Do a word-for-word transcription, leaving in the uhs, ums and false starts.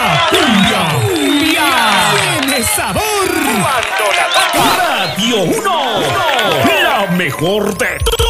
cumbia, cumbia, tiene sabor. Cuando la toca Radio uno, la mejor de